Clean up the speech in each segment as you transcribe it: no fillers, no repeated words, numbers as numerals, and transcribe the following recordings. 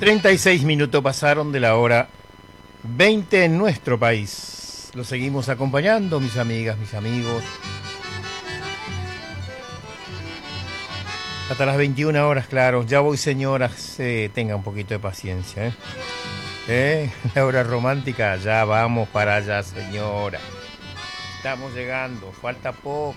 36 minutos pasaron de la hora 20 en nuestro país. Lo seguimos acompañando, mis amigas, mis amigos. Hasta las 21 horas, claro. Ya voy, señoras. Tenga un poquito de paciencia, La hora romántica, ya vamos para allá, señora. Estamos llegando, falta poco,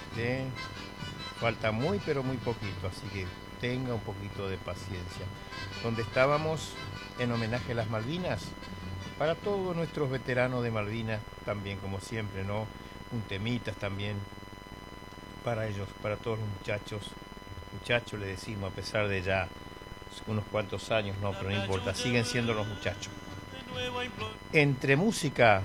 Falta muy, pero muy poquito, así que tenga un poquito de paciencia. Donde estábamos en homenaje a las Malvinas, para todos nuestros veteranos de Malvinas, también como siempre, ¿no? Un temitas también para ellos, para todos los muchachos le decimos, a pesar de ya unos cuantos años, no, pero no importa, siguen siendo los muchachos. Entre música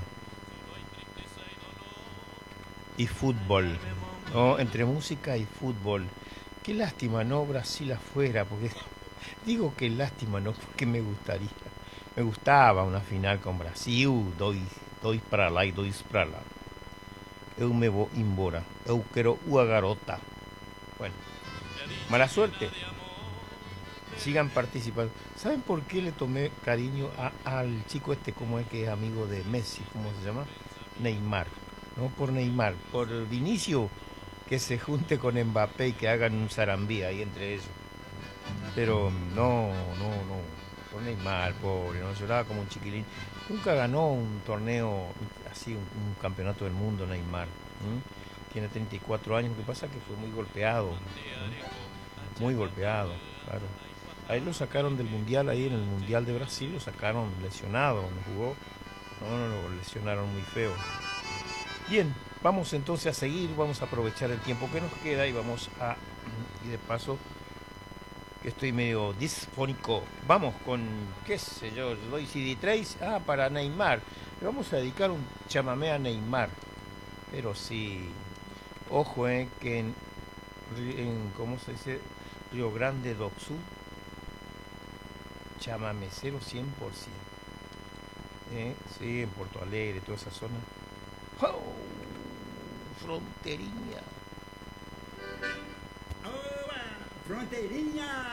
y fútbol, ¿no? Entre música y fútbol. Qué lástima, ¿no? Brasil afuera, porque digo que lástima, ¿no? Porque me gustaba una final con Brasil, dois para lá e dois para lá. Eu me vou embora, eu quero uma garota. Bueno, mala suerte. Sigan participando. ¿Saben por qué le tomé cariño al chico este, como es que es amigo de Messi, cómo se llama? Neymar. No por Neymar, por Vinicio, que se junte con Mbappé y que hagan un zarambí ahí entre ellos. Pero no, por Neymar, pobre, no lloraba como un chiquilín. Nunca ganó un torneo así, un campeonato del mundo Neymar. Tiene 34 años, lo que pasa es que fue muy golpeado, muy golpeado, claro. Ahí lo sacaron del mundial, ahí en el mundial de Brasil lo sacaron lesionado, no jugó, no, lo lesionaron muy feo. Bien, vamos entonces a seguir, vamos a aprovechar el tiempo que nos queda y y de paso, que estoy medio disfónico, vamos con, qué sé yo, doy CD3, para Neymar, le vamos a dedicar un chamamé a Neymar, pero sí, ojo, que ¿cómo se dice? Río Grande do Sul, chamamecero 100%, sí, en Porto Alegre, toda esa zona. ¡Oh! Fronteriña. Fronteirinha!